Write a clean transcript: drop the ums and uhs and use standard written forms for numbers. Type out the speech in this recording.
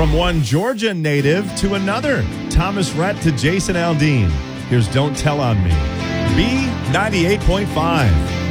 From one Georgia native to another, Thomas Rhett to Jason Aldean. Here's Don't Tell on Me. B98.5.